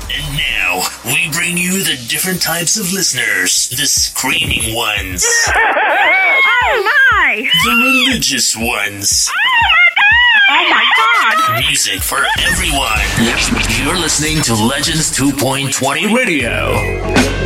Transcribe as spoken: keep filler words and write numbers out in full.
And now, we bring you the different types of listeners. The screaming ones. Oh, my! The religious ones. Oh, my God! Music for everyone. You're listening to Legends two point twenty Radio.